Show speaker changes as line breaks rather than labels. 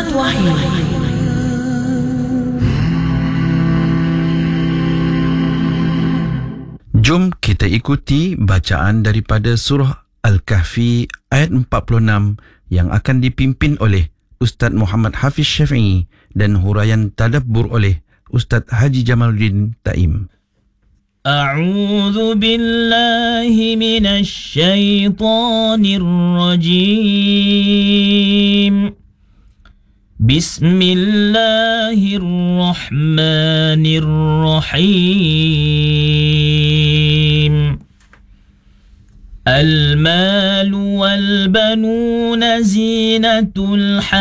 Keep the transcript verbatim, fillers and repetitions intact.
Surat Wahyu.
Jom kita ikuti bacaan daripada surah Al-Kahfi ayat empat puluh enam yang akan dipimpin oleh Ustaz Muhammad Hafiz Syafi'i dan huraian tadabbur oleh Ustaz Haji Jamaluddin Taim.
A'udzu billahi minasy syaithanir rajim. Bismillahirrahmanirrahim. Al-malu wal banuna zinatul